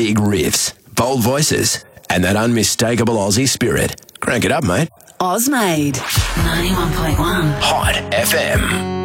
Big riffs, bold voices, and that unmistakable Aussie spirit. Crank it up, mate. Ozmade. 91.1. Hot FM.